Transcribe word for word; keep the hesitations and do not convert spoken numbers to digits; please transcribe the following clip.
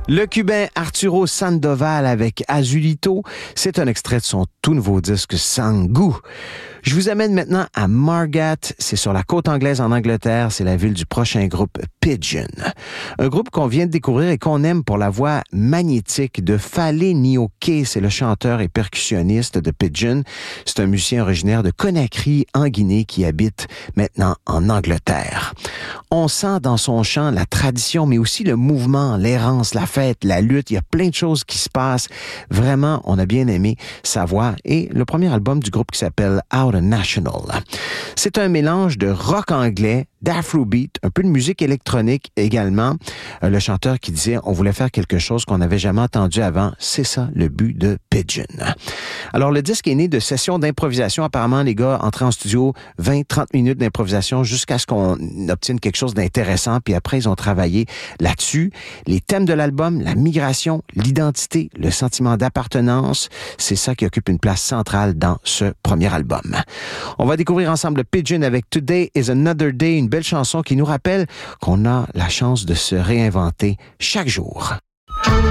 Le Cubain Arturo Sandoval avec Azulito, c'est un extrait de son tout nouveau disque Sans goût. Je vous amène maintenant à Margat, c'est sur la côte anglaise en Angleterre, c'est la ville du prochain groupe Pigeon. Un groupe qu'on vient de découvrir et qu'on aime pour la voix magnétique de Fale Nioké, c'est le chanteur et percussionniste de Pigeon. C'est un musicien originaire de Conakry en Guinée qui habite maintenant en Angleterre. On sent dans son chant la tradition, mais aussi le mouvement, l'errance, la fête, la lutte. Il y a plein de choses qui se passent. Vraiment, on a bien aimé sa voix. Et le premier album du groupe qui s'appelle Out National. C'est un mélange de rock anglais, d'afrobeat, un peu de musique électronique également. Euh, le chanteur qui disait on voulait faire quelque chose qu'on n'avait jamais entendu avant. C'est ça le but de Pigeon. Alors le disque est né de sessions d'improvisation. Apparemment les gars entraient en studio vingt à trente minutes d'improvisation jusqu'à ce qu'on obtienne quelque chose d'intéressant. Puis après ils ont travaillé là-dessus. Les thèmes de l'album, la migration, l'identité, le sentiment d'appartenance, c'est ça qui occupe une place centrale dans ce premier album. On va découvrir ensemble Pigeon avec Today is Another Day, une belle chanson qui nous rappelle qu'on a la chance de se réinventer chaque jour.